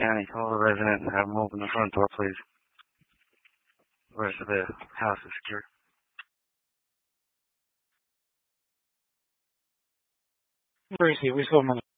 County, call the resident and have them open the front door, please. The rest of the house is secure. Emergency, we saw him on